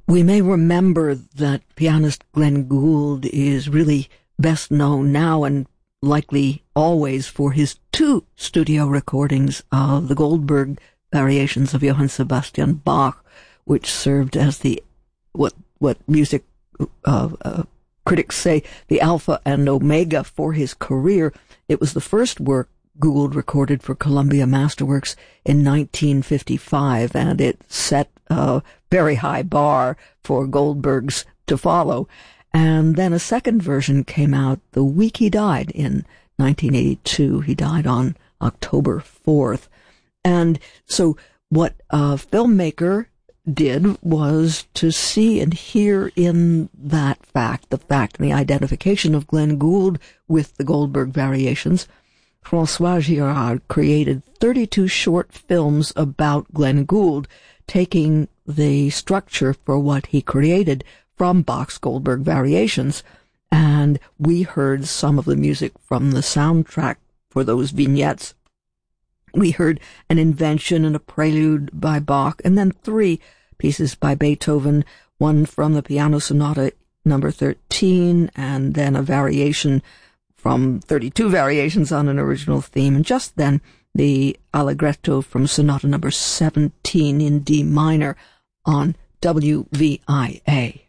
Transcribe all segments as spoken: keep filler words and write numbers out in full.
We may remember that pianist Glenn Gould is really best known now and likely always for his two studio recordings of the Goldberg variations of Johann Sebastian Bach, which served as the what what music uh, uh, critics say the alpha and omega for his career. It was the first work Gould recorded for Columbia Masterworks in nineteen fifty-five, and it set a very high bar for Goldberg's to follow. And then a second version came out the week he died in nineteen eighty-two. He died on October fourth. And so what a filmmaker did was to see and hear in that fact, the fact and the identification of Glenn Gould with the Goldberg variations, François Girard created thirty-two short films about Glenn Gould, taking the structure for what he created from Bach's Goldberg variations. And we heard some of the music from the soundtrack for those vignettes. We heard an invention and a prelude by Bach, and then three pieces by Beethoven, one from the Piano Sonata number thirteen, and then a variation from thirty-two variations on an original theme, and just then the Allegretto from Sonata number seventeen in D minor on W V I A.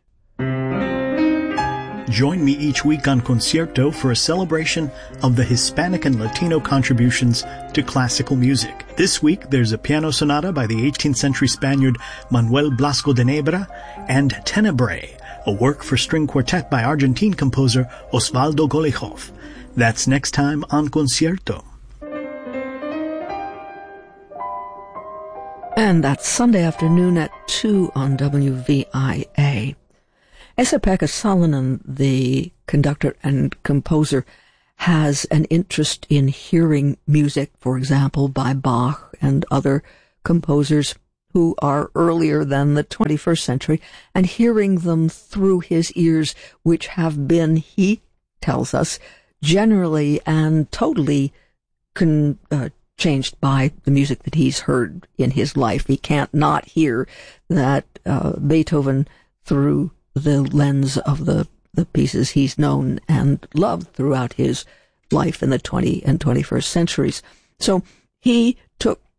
Join me each week on Concierto for a celebration of the Hispanic and Latino contributions to classical music. This week, there's a piano sonata by the eighteenth century Spaniard Manuel Blasco de Nebra and Tenebrae, a work for string quartet by Argentine composer Osvaldo Golijov. That's next time on Concierto. And that's Sunday afternoon at two on W V I A. Esa-Pekka Salonen, the conductor and composer, has an interest in hearing music, for example, by Bach and other composers who are earlier than the twenty-first century, and hearing them through his ears, which have been, he tells us, generally and totally con, uh, changed by the music that he's heard in his life. He can't not hear that uh, Beethoven through the lens of the, the pieces he's known and loved throughout his life in the twentieth and twenty-first centuries. So he took